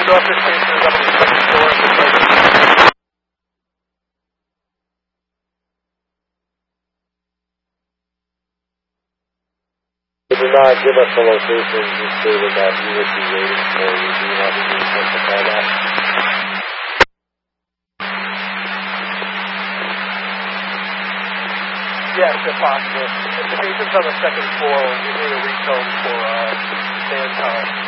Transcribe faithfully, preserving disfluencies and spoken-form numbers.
Your office is up on the second floor. They did not give us the location, just stated that we would be waiting for you. Do you want me to take the call back? Yes, if possible. If the patient's on the second floor, we need a retone for uh, stand time.